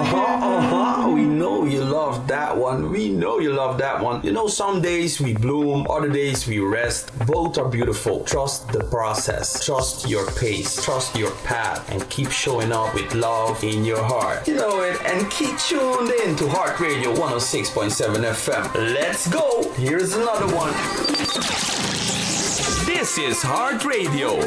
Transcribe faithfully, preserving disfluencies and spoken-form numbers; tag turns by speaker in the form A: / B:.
A: Uh-huh, uh-huh. We know you love that one. We know you love that one. You know, some days we bloom, other days we rest. Both are beautiful. Trust the process. Trust your pace. Trust your path. And keep showing up with love in your heart. You know it. And keep tuned in to Heart Radio one oh six point seven F M. Let's go. Here's another one.
B: This is Heart Radio.